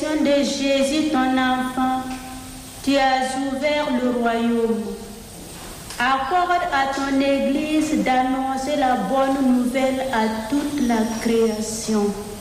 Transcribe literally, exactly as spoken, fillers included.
résurrection de Jésus, ton enfant, tu as ouvert le royaume. Accorde à ton Église d'annoncer la bonne nouvelle à toute la création.